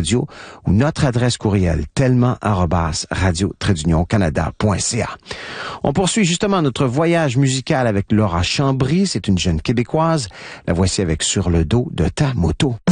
audio ou notre adresse courriel tellement@radio-canada.ca. On poursuit justement notre voyage musical avec Laura Chambry. C'est une jeune Québécoise. La voici avec Sur le dos de ta moto.